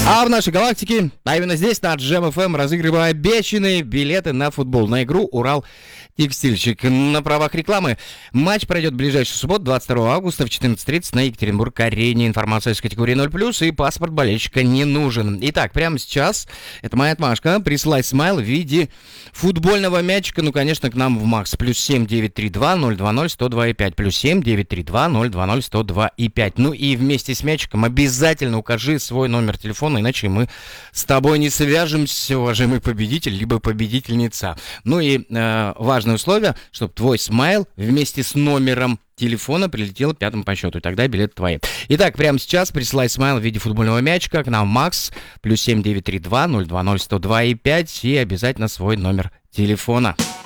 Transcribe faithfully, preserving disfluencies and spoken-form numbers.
А в нашей галактике, а именно здесь, на Джем эф эм, разыгрываем обещанные билеты на футбол, на игру «Урал-Текстильщик». На правах рекламы матч пройдет в ближайшую субботу, двадцать второго августа в четырнадцать тридцать на Екатеринбург-арене. Информация из категории ноль плюс и паспорт болельщика не нужен. Итак, прямо сейчас, это моя отмашка, присылай смайл в виде футбольного мячика, ну, конечно, к нам в Макс. Плюс семь девять три два ноль два ноль сто два и пять. Плюс семь девять три два ноль два ноль сто два и пять. Ну и вместе с мячиком обязательно укажи свой номер телефона, иначе мы с тобой не свяжемся, уважаемый победитель, либо победительница. Ну и э, важное условие, чтобы твой смайл вместе с номером телефона прилетел пятым по счету, и тогда билеты твои. Итак, прямо сейчас присылай смайл в виде футбольного мячика к нам Макс, плюс семь девять три два ноль два ноль сто два и пять, и обязательно свой номер телефона.